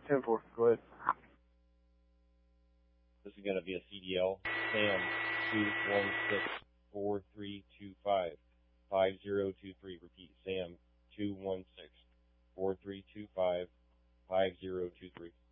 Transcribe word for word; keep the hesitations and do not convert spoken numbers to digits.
ten four. Go ahead. This is going to be a C D L. Sam two one six four three two five five zero two three. Repeat. Sam two one six four three two five five zero two three.